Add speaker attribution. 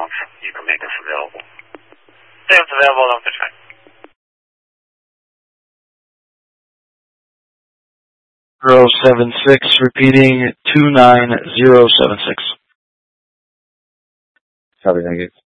Speaker 1: you can make us available. If it's available, don't push back.
Speaker 2: 076, repeating 29076.
Speaker 3: Copy, thank you.